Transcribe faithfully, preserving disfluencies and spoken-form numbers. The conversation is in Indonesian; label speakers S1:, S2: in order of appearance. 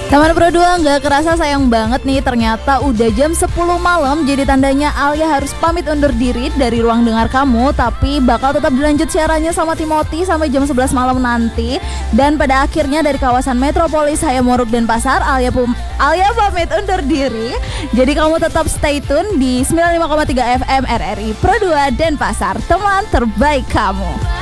S1: Teman Pro dua, nggak kerasa sayang banget nih, ternyata udah jam sepuluh malam. Jadi tandanya Alia harus pamit undur diri dari ruang dengar kamu. Tapi bakal tetap dilanjut siarannya sama Timothy sampai jam sebelas malam nanti. Dan pada akhirnya dari kawasan Metropolis, Hayamuruk, Denpasar, Alia, pum- Alia pamit undur diri. Jadi kamu tetap stay tune di sembilan puluh lima koma tiga F M R R I Pro dua Denpasar, teman terbaik kamu.